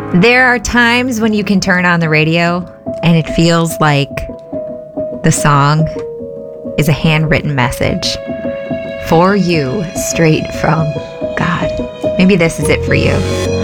There are times when you can turn on the radio and it feels like the song is a handwritten message for you straight from God. Maybe this is it for you.